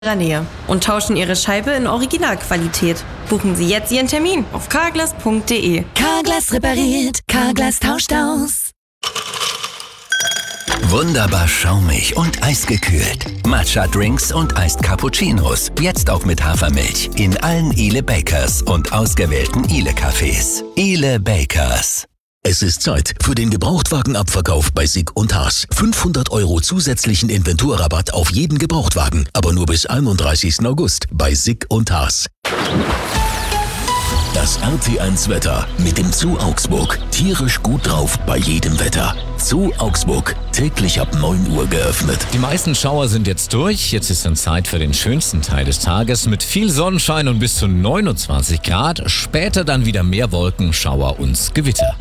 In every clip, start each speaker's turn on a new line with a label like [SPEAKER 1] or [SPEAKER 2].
[SPEAKER 1] Nähe und tauschen Ihre Scheibe in Originalqualität. Buchen Sie jetzt Ihren Termin auf carglass.de.
[SPEAKER 2] Carglass repariert, Carglass tauscht aus.
[SPEAKER 3] Wunderbar schaumig und eisgekühlt. Matcha-Drinks und Iced Cappuccinos. Jetzt auch mit Hafermilch. In allen Ile Bakers und ausgewählten Ile Cafés. Ile Bakers.
[SPEAKER 4] Es ist Zeit für den Gebrauchtwagenabverkauf bei Sig und Haas. 500 € zusätzlichen Inventurrabatt auf jeden Gebrauchtwagen. Aber nur bis 31. August bei Sig und Haas. Das RT1-Wetter mit dem Zoo Augsburg. Tierisch gut drauf bei jedem Wetter. Zoo Augsburg. Täglich ab 9 Uhr geöffnet.
[SPEAKER 5] Die meisten Schauer sind jetzt durch. Jetzt ist dann Zeit für den schönsten Teil des Tages mit viel Sonnenschein und bis zu 29 Grad. Später dann wieder mehr Wolken, Schauer und Gewitter.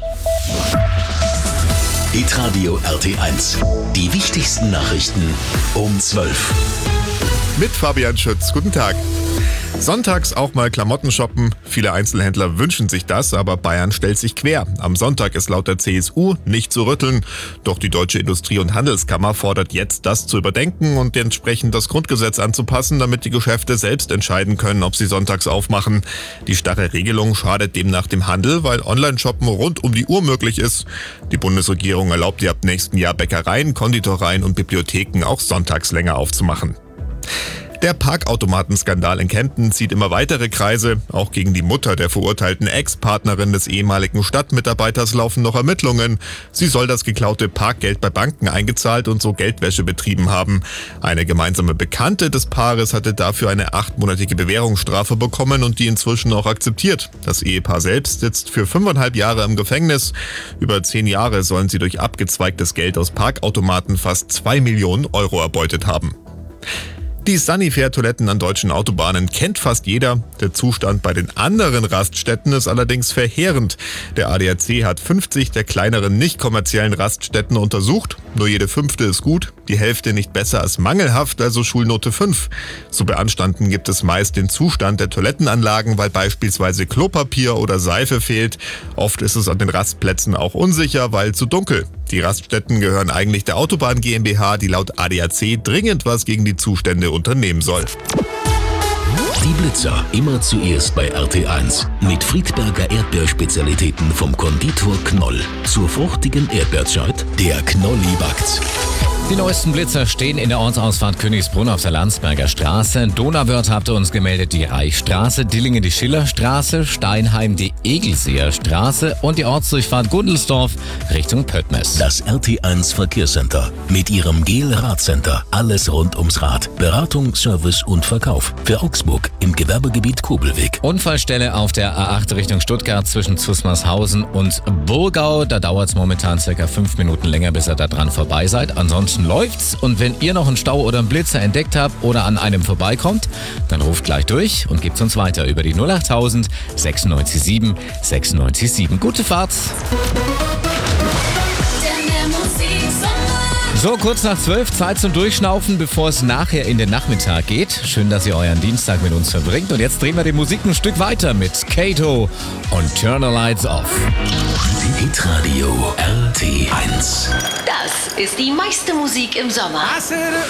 [SPEAKER 4] Hitradio RT1. Die wichtigsten Nachrichten um 12.
[SPEAKER 6] Mit Fabian Schütz. Guten Tag. Sonntags auch mal Klamotten shoppen. Viele Einzelhändler wünschen sich das, aber Bayern stellt sich quer. Am Sonntag ist laut der CSU nicht zu rütteln. Doch die Deutsche Industrie- und Handelskammer fordert jetzt, das zu überdenken und entsprechend das Grundgesetz anzupassen, damit die Geschäfte selbst entscheiden können, ob sie sonntags aufmachen. Die starre Regelung schadet demnach dem Handel, weil Online-Shoppen rund um die Uhr möglich ist. Die Bundesregierung erlaubt ihr ab nächsten Jahr Bäckereien, Konditoreien und Bibliotheken auch sonntags länger aufzumachen. Der Parkautomatenskandal in Kempten zieht immer weitere Kreise. Auch gegen die Mutter der verurteilten Ex-Partnerin des ehemaligen Stadtmitarbeiters laufen noch Ermittlungen. Sie soll das geklaute Parkgeld bei Banken eingezahlt und so Geldwäsche betrieben haben. Eine gemeinsame Bekannte des Paares hatte dafür eine 8-monatige Bewährungsstrafe bekommen und die inzwischen auch akzeptiert. Das Ehepaar selbst sitzt für 5,5 Jahre im Gefängnis. Über 10 Jahre sollen sie durch abgezweigtes Geld aus Parkautomaten fast 2 Millionen € erbeutet haben. Die Sunnyfair-Toiletten an deutschen Autobahnen kennt fast jeder. Der Zustand bei den anderen Raststätten ist allerdings verheerend. Der ADAC hat 50 der kleineren nicht-kommerziellen Raststätten untersucht. Nur jede 5. ist gut, die Hälfte nicht besser als mangelhaft, also Schulnote 5. Zu beanstanden gibt es meist den Zustand der Toilettenanlagen, weil beispielsweise Klopapier oder Seife fehlt. Oft ist es an den Rastplätzen auch unsicher, weil zu dunkel. Die Raststätten gehören eigentlich der Autobahn GmbH, die laut ADAC dringend was gegen die Zustände unternehmen soll.
[SPEAKER 4] Die Blitzer immer zuerst bei RT1 mit Friedberger Erdbeerspezialitäten vom Konditor Knoll. Zur fruchtigen Erdbeerzeit, der Knolli backt's.
[SPEAKER 5] Die neuesten Blitzer stehen in der Ortsausfahrt Königsbrunn auf der Landsberger Straße. Donauwörth habt ihr uns gemeldet, die Reichstraße, Dillingen die Schillerstraße, Steinheim die Egelseer Straße und die Ortsdurchfahrt Gundelsdorf Richtung Pöttmes.
[SPEAKER 4] Das RT1 Verkehrscenter mit ihrem GEL-Radcenter. Alles rund ums Rad. Beratung, Service und Verkauf. Für Augsburg im Gewerbegebiet Kobelweg.
[SPEAKER 5] Unfallstelle auf der A8 Richtung Stuttgart zwischen Zusmarshausen und Burgau. Da dauert es momentan circa 5 Minuten länger, bis ihr da dran vorbei seid. Ansonsten läuft's, und wenn ihr noch einen Stau oder einen Blitzer entdeckt habt oder an einem vorbeikommt, dann ruft gleich durch und gebt uns weiter über die 08000 967 967. Gute Fahrt! So, kurz nach 12, Zeit zum Durchschnaufen, bevor es nachher in den Nachmittag geht. Schön, dass ihr euren Dienstag mit uns verbringt. Und jetzt drehen wir die Musik ein Stück weiter mit Kato und Turn the Lights Off.
[SPEAKER 4] Hitradio RT1.
[SPEAKER 2] Das ist die meiste Musik im Sommer.